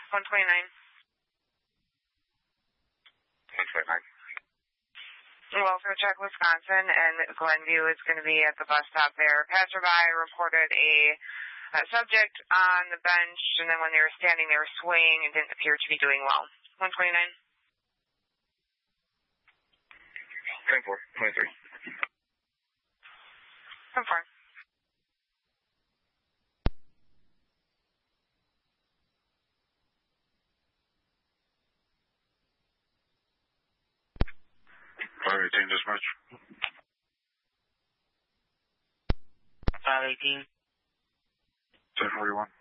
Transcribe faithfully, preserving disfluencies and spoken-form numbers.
one twenty-nine. one twenty-nine. Welfare check, Wisconsin, and Glenview is going to be at the bus stop there. Passerby reported a, a subject on the bench, and then when they were standing, they were swaying and didn't appear to be doing well. one twenty-nine. ten four, twenty-three. ten four. five eighteen dispatch. five eighteen. ten forty-one.